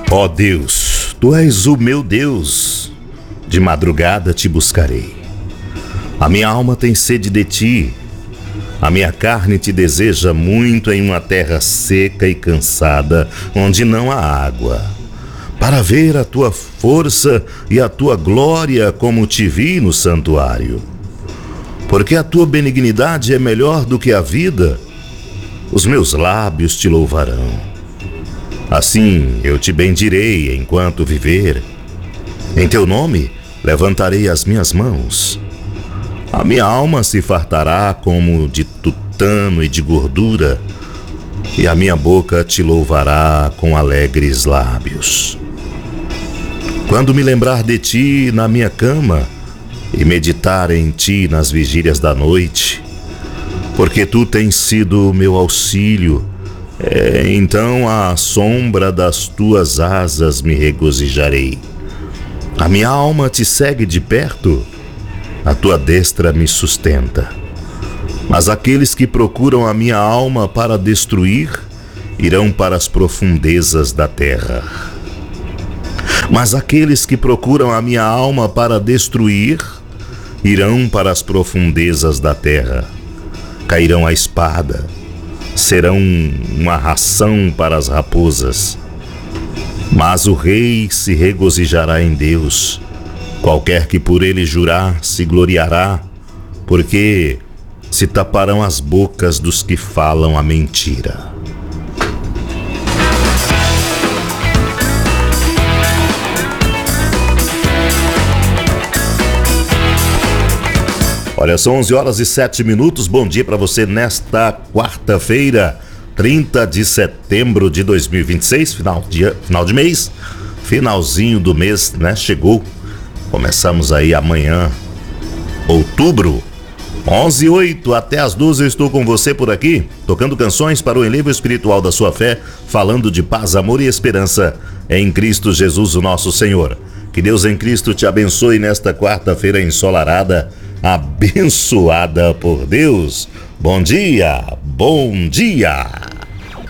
Ó Deus, Tu és o meu Deus, de madrugada te buscarei. A minha alma tem sede de Ti, a minha carne te deseja muito em uma terra seca e cansada, onde não há água, para ver a Tua força e a Tua glória como te vi no santuário. Porque a Tua benignidade é melhor do que a vida, os meus lábios te louvarão. Assim eu te bendirei enquanto viver. Em Teu nome levantarei as minhas mãos. A minha alma se fartará como de tutano e de gordura, e a minha boca te louvará com alegres lábios. Quando me lembrar de Ti na minha cama e meditar em Ti nas vigílias da noite, porque Tu tens sido o meu auxílio, então à sombra das Tuas asas me regozijarei. A minha alma te segue de perto, a Tua destra me sustenta. Mas aqueles que procuram a minha alma para destruir, irão para as profundezas da terra. Mas aqueles que procuram a minha alma para destruir, irão para as profundezas da terra. Cairão à espada, serão uma ração para as raposas. Mas o rei se regozijará em Deus. Qualquer que por ele jurar se gloriará, porque se taparão as bocas dos que falam a mentira. Olha, são 11h07. Bom dia para você nesta quarta-feira, 30 de setembro de 2026, final de mês, finalzinho do mês, né? Chegou. Começamos aí amanhã, outubro, 11h08, até as 12 eu estou com você por aqui, tocando canções para o enlevo espiritual da sua fé, falando de paz, amor e esperança em Cristo Jesus, o nosso Senhor. Que Deus em Cristo te abençoe nesta quarta-feira ensolarada, abençoada por Deus. Bom dia, bom dia!